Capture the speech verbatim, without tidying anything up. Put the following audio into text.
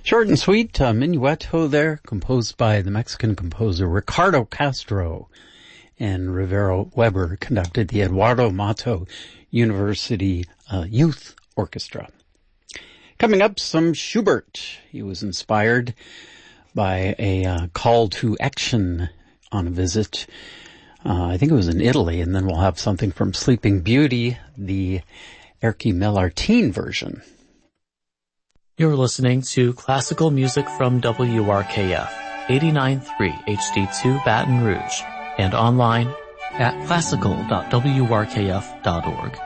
Short and sweet, uh, Minueto there, composed by the Mexican composer Ricardo Castro, and Rivero Weber conducted the Eduardo Mato University uh, Youth Orchestra. Coming up, some Schubert. He was inspired by a uh, call to action on a visit. Uh, I think it was in Italy, and then we'll have something from Sleeping Beauty, the Erkki Mellartin version. You're listening to classical music from W R K F, eighty-nine point three H D two Baton Rouge, and online at classical dot w r k f dot org.